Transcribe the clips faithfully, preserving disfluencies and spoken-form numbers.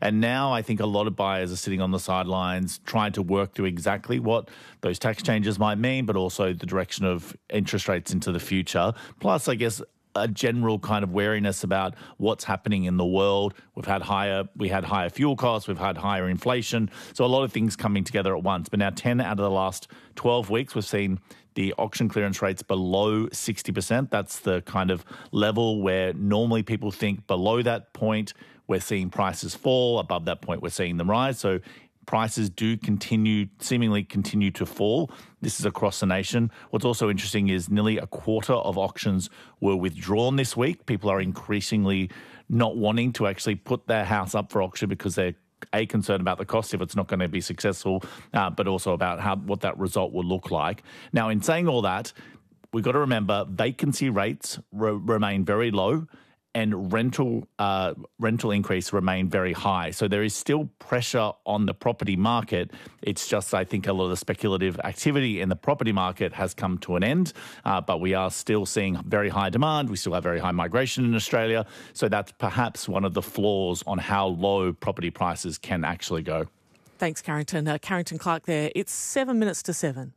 And now I think a lot of buyers are sitting on the sidelines trying to work through exactly what those tax changes might mean, but also the direction of interest rates into the future. Plus, I guess, a general kind of wariness about what's happening in the world. We've had higher, we had higher fuel costs, we've had higher inflation. So a lot of things coming together at once. But now ten out of the last twelve weeks, we've seen the auction clearance rates below sixty percent. That's the kind of level where normally people think below that point, we're seeing prices fall. Above that point, we're seeing them rise. So prices do continue, seemingly continue to fall. This is across the nation. What's also interesting is nearly a quarter of auctions were withdrawn this week. People are increasingly not wanting to actually put their house up for auction because they're A, concerned about the cost if it's not going to be successful, uh, but also about how what that result will look like. Now, in saying all that, we've got to remember vacancy rates re- remain very low, and rental uh, rental increase remain very high. So there is still pressure on the property market. It's just, I think, a lot of the speculative activity in the property market has come to an end, uh, but we are still seeing very high demand. We still have very high migration in Australia. So that's perhaps one of the flaws on how low property prices can actually go. Thanks, Carrington. Uh, Carrington Clark there. It's seven minutes to seven.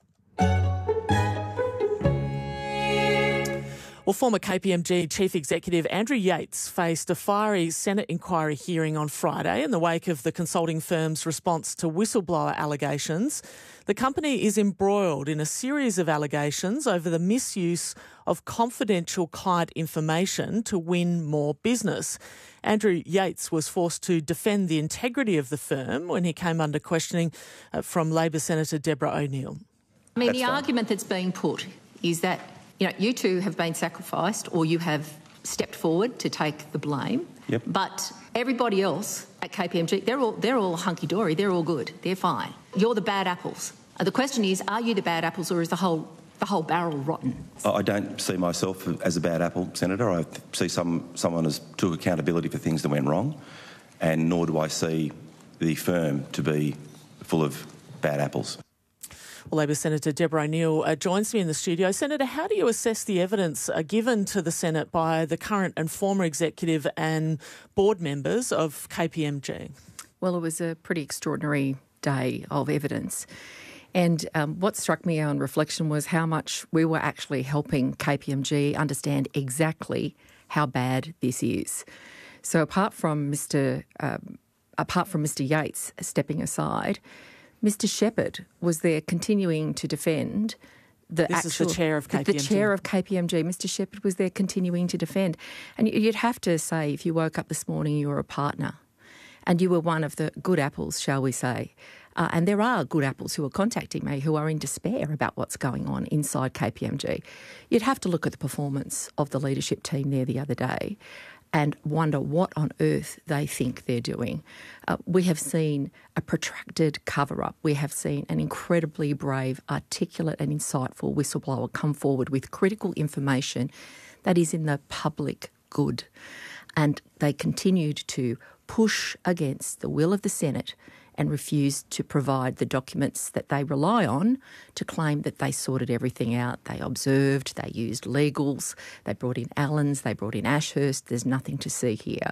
Well, former K P M G Chief Executive Andrew Yates faced a fiery Senate inquiry hearing on Friday in the wake of the consulting firm's response to whistleblower allegations. The company is embroiled in a series of allegations over the misuse of confidential client information to win more business. Andrew Yates was forced to defend the integrity of the firm when he came under questioning from Labor Senator Deborah O'Neill. I mean, That's the fine. argument that's being put is that You know, you two have been sacrificed or you have stepped forward to take the blame. Yep. But everybody else at K P M G, they're all, they're all hunky-dory, they're all good, they're fine. You're the bad apples. Uh, the question is, are you the bad apples or is the whole the whole barrel rotten? I don't see myself as a bad apple, Senator. I see some someone as took accountability for things that went wrong, and nor do I see the firm to be full of bad apples. Well, Labor Senator Deborah O'Neill uh, joins me in the studio. Senator, how do you assess the evidence uh, given to the Senate by the current and former executive and board members of K P M G? Well, it was a pretty extraordinary day of evidence. And um, what struck me on reflection was how much we were actually helping K P M G understand exactly how bad this is. So apart from Mr. Um, apart from Mr. Yates stepping aside, Mr Shepherd was there continuing to defend the this actual... is the chair of K P M G. The chair of K P M G. Mr Shepherd was there continuing to defend. And you'd have to say, if you woke up this morning, you were a partner and you were one of the good apples, shall we say. Uh, and there are good apples who are contacting me who are in despair about what's going on inside K P M G. You'd have to look at the performance of the leadership team there the other day and wonder what on earth they think they're doing. Uh, we have seen a protracted cover-up. We have seen an incredibly brave, articulate and insightful whistleblower come forward with critical information that is in the public good. And they continued to push against the will of the Senate and refused to provide the documents that they rely on to claim that they sorted everything out. They observed, they used legals, they brought in Allens, they brought in Ashurst. There's nothing to see here.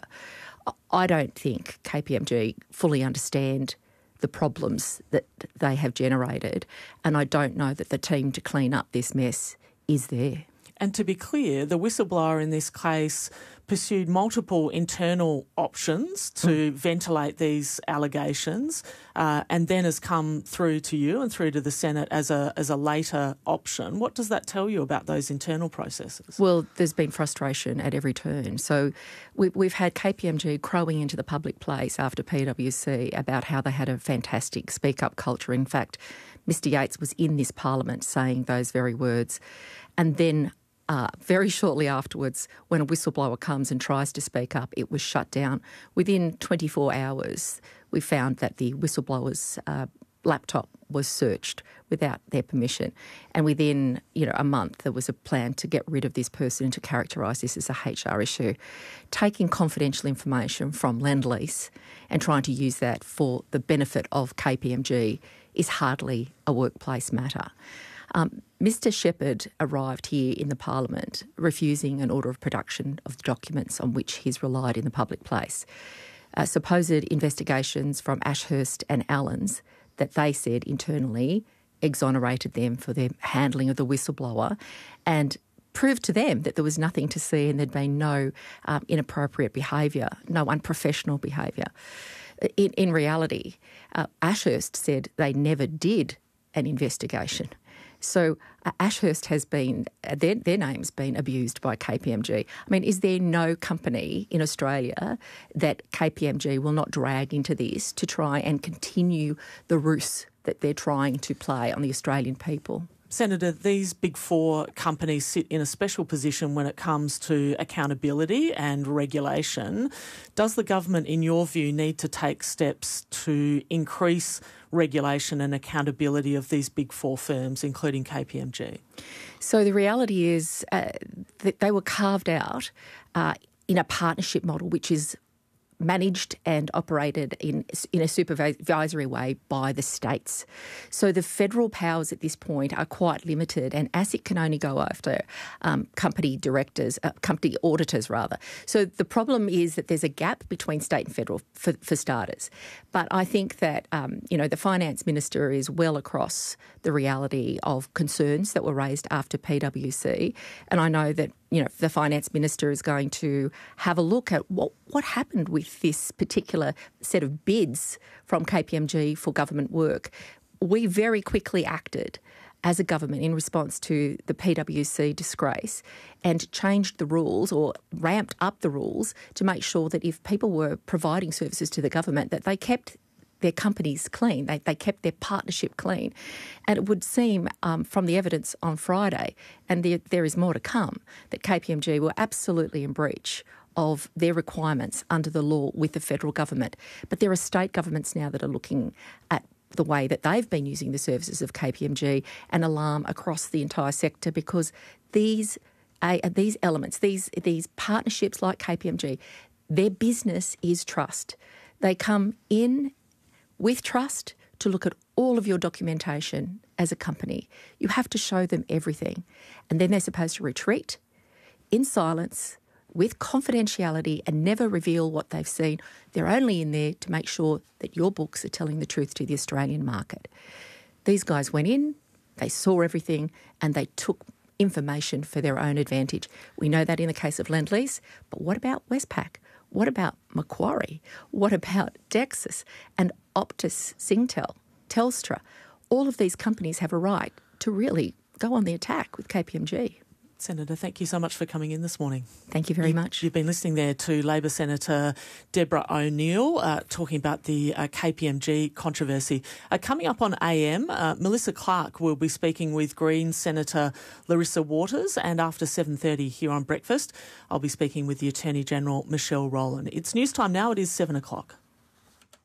I don't think K P M G fully understand the problems that they have generated, and I don't know that the team to clean up this mess is there. And to be clear, the whistleblower in this case pursued multiple internal options to mm. ventilate these allegations, uh, and then has come through to you and through to the Senate as a as a later option. What does that tell you about those internal processes? Well, there's been frustration at every turn. So we, we've had K P M G crowing into the public place after P W C about how they had a fantastic speak-up culture. In fact, Mr Yates was in this parliament saying those very words. And then Uh, very shortly afterwards, when a whistleblower comes and tries to speak up, it was shut down. Within twenty-four hours, we found that the whistleblower's uh, laptop was searched without their permission. And within, you know, a month, there was a plan to get rid of this person and to characterise this as a H R issue. Taking confidential information from Lendlease and trying to use that for the benefit of K P M G is hardly a workplace matter. Um, Mr Shepherd arrived here in the Parliament refusing an order of production of the documents on which he's relied in the public place. uh, supposed investigations from Ashurst and Allens that they said internally exonerated them for their handling of the whistleblower and proved to them that there was nothing to see and there'd been no um, inappropriate behaviour, no unprofessional behaviour. In, in reality, uh, Ashurst said they never did an investigation. So uh, Ashurst has been, uh, their, their name's been abused by K P M G. I mean, is there no company in Australia that K P M G will not drag into this to try and continue the ruse that they're trying to play on the Australian people? Senator, these big four companies sit in a special position when it comes to accountability and regulation. Does the government, in your view, need to take steps to increase regulation and accountability of these big four firms, including K P M G? So the reality is uh, that they were carved out uh, in a partnership model, which is managed and operated in in a supervisory way by the states. So the federal powers at this point are quite limited, and ASIC can only go after um, company directors, uh, company auditors rather. So the problem is that there's a gap between state and federal for, for starters. But I think that um, you know the finance minister is well across the reality of concerns that were raised after P W C, and I know that you know the finance minister is going to have a look at what what happened with this particular set of bids from K P M G for government work. We very quickly acted as a government in response to the P W C disgrace and changed the rules or ramped up the rules to make sure that if people were providing services to the government, that they kept their companies clean, they, they kept their partnership clean. And it would seem um, from the evidence on Friday, and there, there is more to come, that K P M G were absolutely in breach of their requirements under the law with the federal government. But there are state governments now that are looking at the way that they've been using the services of K P M G, and alarm across the entire sector, because these uh, these elements, these these partnerships like K P M G, their business is trust. They come in with trust to look at all of your documentation as a company. You have to show them everything, and then they're supposed to retreat in silence with confidentiality and never reveal what they've seen. They're only in there to make sure that your books are telling the truth to the Australian market. These guys went in, they saw everything, and they took information for their own advantage. We know that in the case of Lendlease, but what about Westpac? What about Macquarie? What about Dexus and Optus, Singtel, Telstra? All of these companies have a right to really go on the attack with K P M G. Senator, thank you so much for coming in this morning. Thank you very you, much. You've been listening there to Labor Senator Deborah O'Neill uh, talking about the uh, K P M G controversy. Uh, coming up on A M, uh, Melissa Clark will be speaking with Greens Senator Larissa Waters, and after seven thirty here on Breakfast, I'll be speaking with the Attorney General Michelle Rowland. It's news time now. It is seven o'clock.